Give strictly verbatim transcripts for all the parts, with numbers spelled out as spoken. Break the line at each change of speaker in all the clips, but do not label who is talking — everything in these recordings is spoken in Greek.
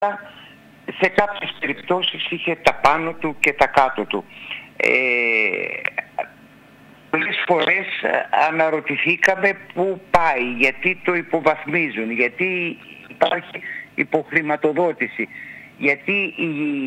σε κάποιες περιπτώσεις είχε τα πάνω του και τα κάτω του. Ε, πολλές φορές αναρωτηθήκαμε πού πάει, γιατί το υποβαθμίζουν, γιατί υπάρχει υποχρηματοδότηση, γιατί οι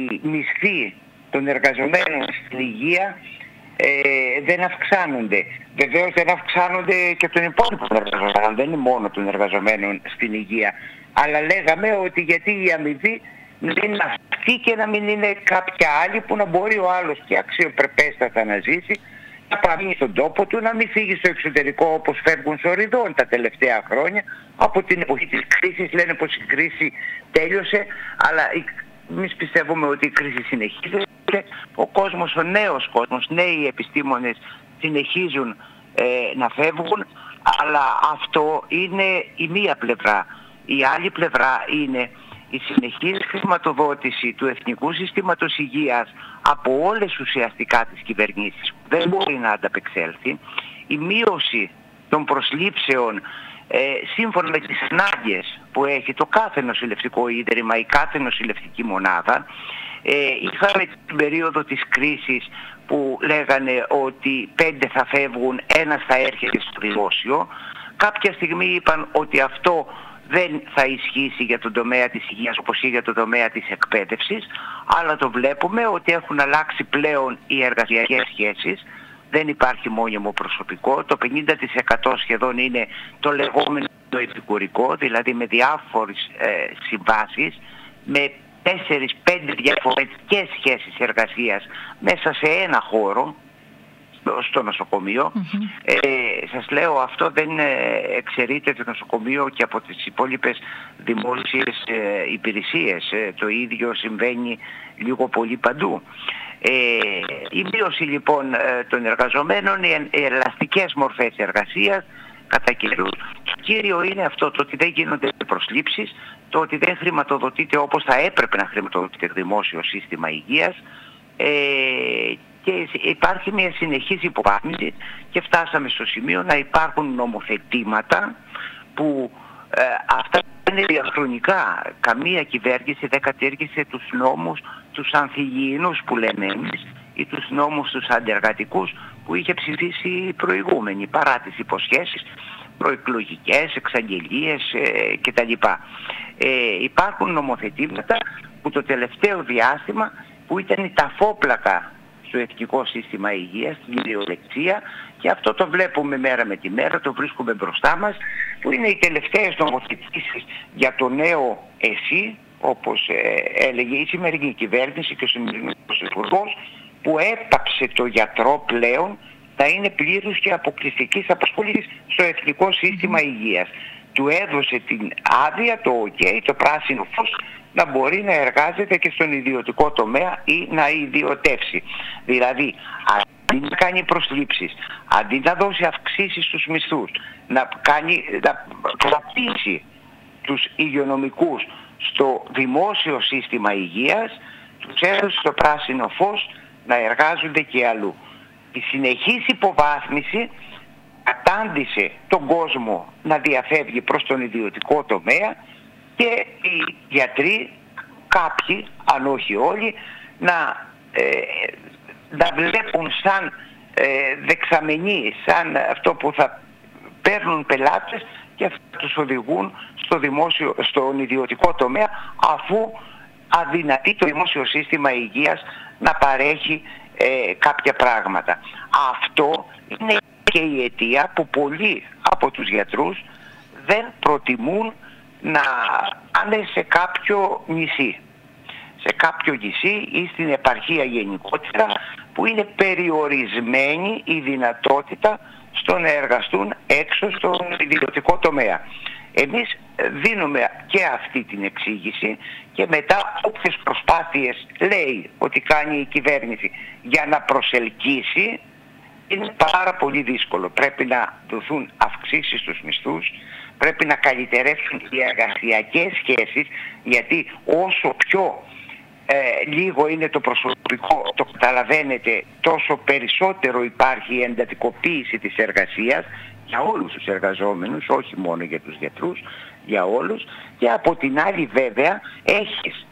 μισθοί των εργαζομένων στην υγεία ε, δεν αυξάνονται. Βεβαίως δεν αυξάνονται και των υπόλοιπων εργαζομένων, δεν είναι μόνο των εργαζομένων στην υγεία. Αλλά λέγαμε ότι γιατί η αμοιβή να είναι αυτή και να μην είναι κάποια άλλη που να μπορεί ο άλλος και αξιοπρεπέστατα να ζήσει, να παραμείνει στον τόπο του, να μην φύγει στο εξωτερικό όπως φεύγουν σοριδών τα τελευταία χρόνια. Από την εποχή της κρίσης λένε πως η κρίση τέλειωσε, αλλά εμείς πιστεύουμε ότι η κρίση συνεχίζεται. Ο κόσμος, ο νέος κόσμος, νέοι επιστήμονες συνεχίζουν ε, να φεύγουν, αλλά αυτό είναι η μία πλευρά. Η άλλη πλευρά είναι η συνεχής χρηματοδότηση του Εθνικού Συστήματος Υγείας από όλες ουσιαστικά τις κυβερνήσεις που δεν μπορεί να ανταπεξέλθει, η μείωση των προσλήψεων ε, σύμφωνα με τις ανάγκες που έχει το κάθε νοσηλευτικό ίδρυμα ή κάθε νοσηλευτική μονάδα. Ε, είχαμε την περίοδο της κρίσης που λέγανε ότι πέντε θα φεύγουν, ένας θα έρχεται στο δημόσιο. Κάποια στιγμή είπαν ότι αυτό δεν θα ισχύσει για τον τομέα της υγείας όπως ή για τον τομέα της εκπαίδευσης, αλλά το βλέπουμε ότι έχουν αλλάξει πλέον οι εργασιακές σχέσεις. Δεν υπάρχει μόνιμο προσωπικό, το πενήντα τοις εκατό σχεδόν είναι το λεγόμενο το επικουρικό, δηλαδή με διάφορες ε, συμβάσεις, με τέσσερις πέντε διαφορετικές σχέσεις εργασίας μέσα σε ένα χώρο, στο νοσοκομείο. Mm-hmm. Ε, σας λέω, αυτό δεν εξαιρείται το νοσοκομείο και από τις υπόλοιπες δημόσιες ε, υπηρεσίες. Ε, το ίδιο συμβαίνει λίγο πολύ παντού. Ε, η μείωση λοιπόν ε, των εργαζομένων, οι ελαστικές μορφές εργασίας κατά καιρούς. Το κύριο είναι αυτό, το ότι δεν γίνονται προσλήψεις, το ότι δεν χρηματοδοτείται όπως θα έπρεπε να χρηματοδοτείται το δημόσιο σύστημα υγείας, ε, και υπάρχει μια συνεχής υποβάθμιση και φτάσαμε στο σημείο να υπάρχουν νομοθετήματα που ε, αυτά είναι διαχρονικά. Καμία κυβέρνηση δεν κατήργησε τους νόμους τους ανθυγιεινούς που λέμε εμείς ή τους νόμους τους αντεργατικούς που είχε ψηφίσει η προηγούμενη, παρά τις υποσχέσεις προεκλογικές, εξαγγελίες ε, κτλ. Ε, υπάρχουν νομοθετήματα που το τελευταίο διάστημα που ήταν η ταφόπλακα στο Εθνικό Σύστημα Υγείας, στην κυριολεξία, και αυτό το βλέπουμε μέρα με τη μέρα, το βρίσκουμε μπροστά μας, που είναι οι τελευταίες νομοθετήσεις για το νέο ΕΣΥ, όπως ε, έλεγε η σημερινή κυβέρνηση και ο σημερινός υπουργός, που έπαψε το γιατρό πλέον να είναι πλήρους και αποκλειστικής απασχόλησης στο Εθνικό Σύστημα Υγείας. Του έδωσε την άδεια, το OK, το πράσινο φως, να μπορεί να εργάζεται και στον ιδιωτικό τομέα ή να ιδιωτεύσει. Δηλαδή, αντί να κάνει προσλήψεις, αντί να δώσει αυξήσεις στους μισθούς, να, κάνει, να κρατήσει τους υγειονομικούς στο δημόσιο σύστημα υγείας, τους έδωσε το πράσινο φως να εργάζονται και αλλού. Η συνεχής υποβάθμιση κατάντησε τον κόσμο να διαφεύγει προς τον ιδιωτικό τομέα και οι γιατροί, κάποιοι, αν όχι όλοι, να, ε, να βλέπουν σαν ε, δεξαμενή, σαν αυτό που θα παίρνουν πελάτες και θα τους οδηγούν στο δημόσιο, στον ιδιωτικό τομέα, αφού αδυνατεί το δημόσιο σύστημα υγείας να παρέχει ε, κάποια πράγματα. Αυτό είναι και η αιτία που πολλοί από τους γιατρούς δεν προτιμούν να πάνε σε κάποιο νησί. Σε κάποιο νησί ή στην επαρχία γενικότερα, που είναι περιορισμένη η δυνατότητα στο να εργαστούν έξω στον ιδιωτικό τομέα. Εμείς δίνουμε και αυτή την εξήγηση και μετά όποιες προσπάθειες λέει ότι κάνει η κυβέρνηση για να προσελκύσει, είναι πάρα πολύ δύσκολο. Πρέπει να δοθούν αυξήσεις στους μισθούς, πρέπει να καλυτερεύσουν οι εργασιακές σχέσεις, γιατί όσο πιο ε, λίγο είναι το προσωπικό, το καταλαβαίνετε, τόσο περισσότερο υπάρχει η εντατικοποίηση της εργασίας για όλους τους εργαζόμενους, όχι μόνο για τους γιατρούς. για όλους, και από την άλλη βέβαια έχεις